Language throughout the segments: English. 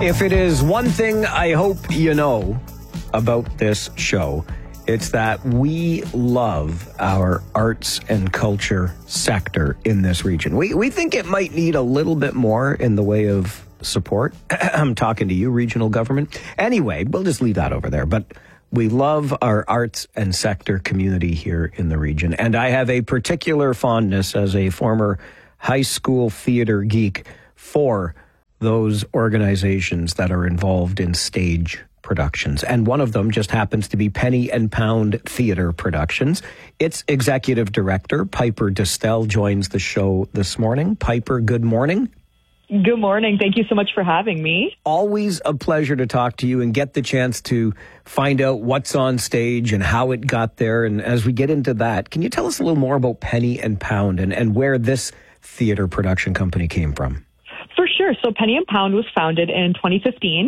If it is one thing I hope you know about this show, it's that we love our arts and culture sector in this region. We think it might need a little bit more in the way of support. I'm talking to you, regional government. Anyway, we'll just leave that over there. But we love our arts and sector community here in the region. And I have a particular fondness as a former high school theater geek for those organizations that are involved in stage productions. And one of them just happens to be Penny and Pound Theater Productions. Its executive director, Piper Distel, joins the show this morning. Piper, good morning. Good morning. Thank you so much for having me. Always a pleasure to talk to you and get the chance to find out what's on stage and how it got there. And as we get into that, can you tell us a little more about Penny and Pound and where this theater production company came from? For sure. So Penny and Pound was founded in 2015.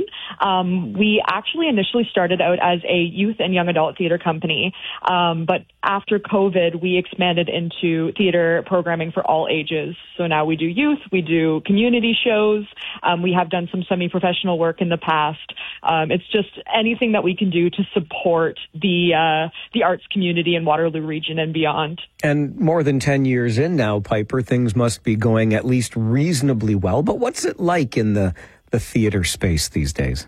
We actually initially started out as a youth and young adult theater company. But after COVID, we expanded into theater programming for all ages. So now we do youth, we do community shows. We have done some semi-professional work in the past. It's just anything that we can do to support the arts community in Waterloo region and beyond. And more than 10 years in now, Piper, things must be going at least reasonably well. But what's it like in the theater space these days?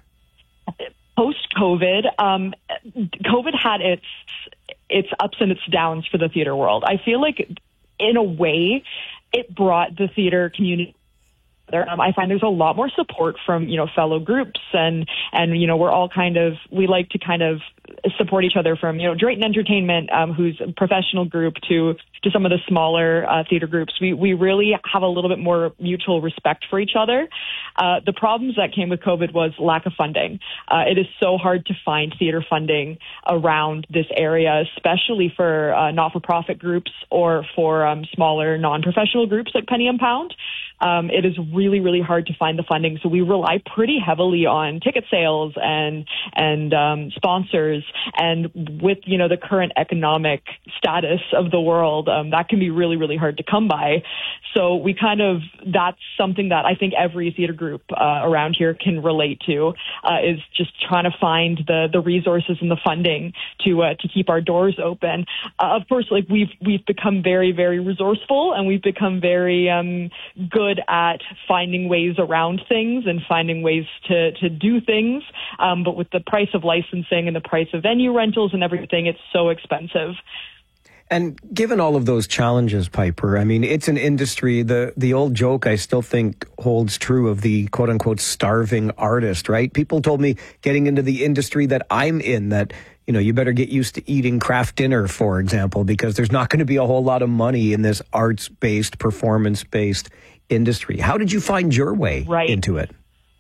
Post-COVID, COVID had its ups and its downs for the theater world. I feel like, in a way, it brought the theater community together. I find there's a lot more support from, fellow groups and we're all we like to kind of support each other from, Drayton Entertainment, who's a professional group to some of the smaller theater groups. We really have a little bit more mutual respect for each other. The problems that came with COVID was lack of funding. It is so hard to find theater funding around this area, especially for not-for-profit groups or for smaller non-professional groups like Penny and Pound. It is really, really hard to find the funding. So we rely pretty heavily on ticket sales and sponsors. And with, the current economic status of the world, that can be really, really hard to come by. So that's something that I think every theater group around here can relate to, is just trying to find the resources and the funding to keep our doors open. Of course, we've become very, very resourceful, and we've become very good at finding ways around things and finding ways to do things. But with the price of licensing and the price of venue rentals and everything, it's so expensive. And given all of those challenges, Piper, I mean, it's an industry, the old joke I still think holds true of the quote unquote starving artist, right? People told me getting into the industry that I'm in that, you better get used to eating craft dinner, for example, because there's not going to be a whole lot of money in this arts-based, performance-based industry. How did you find your way into it?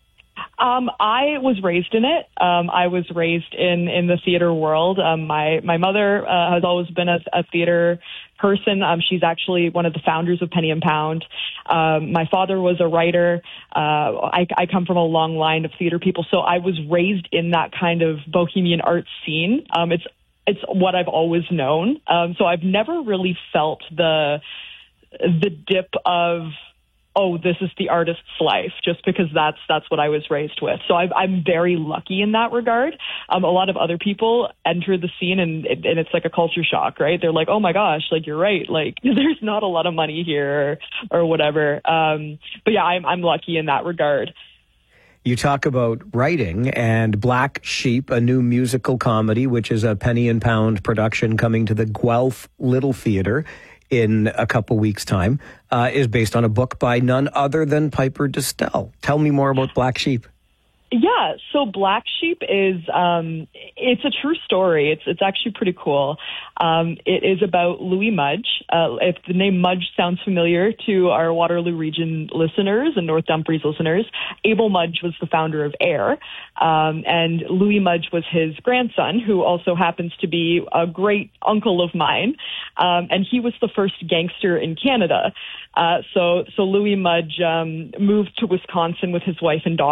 I was raised in it. I was raised in the theater world. My mother has always been a theater person. She's actually one of the founders of Penny and Pound. My father was a writer. I come from a long line of theater people, so I was raised in that kind of bohemian arts scene. It's what I've always known. So I've never really felt the dip of, oh, this is the artist's life, just because that's what I was raised with. So I'm very lucky in that regard. A lot of other people enter the scene and it's like a culture shock, right? They're like, oh my gosh, you're right. There's not a lot of money here or whatever. But yeah, I'm lucky in that regard. You talk about writing and Black Sheep, a new musical comedy, which is a Penny and Pound production coming to the Guelph Little Theatre in a couple weeks' time, is based on a book by none other than Piper Distel. Tell me more about Black Sheep. Yeah, so Black Sheep is, it's a true story. It's actually pretty cool. It is about Louis Mudge. If the name Mudge sounds familiar to our Waterloo region listeners and North Dumfries listeners, Abel Mudge was the founder of AIR, and Louis Mudge was his grandson, who also happens to be a great uncle of mine, and he was the first gangster in Canada. So Louis Mudge moved to Wisconsin with his wife and daughter,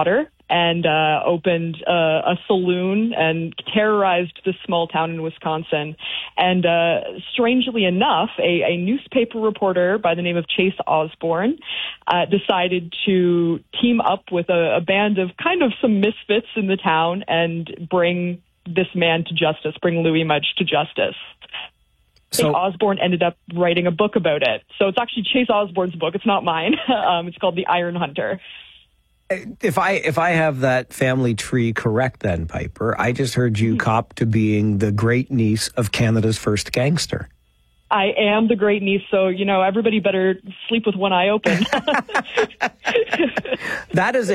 and opened a saloon and terrorized this small town in Wisconsin. And strangely enough, a newspaper reporter by the name of Chase Osborne decided to team up with a band of kind of some misfits in the town and bring this man to justice, bring Louis Mudge to justice. So Osborne ended up writing a book about it. So it's actually Chase Osborne's book. It's not mine. It's called The Iron Hunter. If I have that family tree correct then, Piper, I just heard you cop to being the great niece of Canada's first gangster. I am the great niece, so, everybody better sleep with one eye open. That is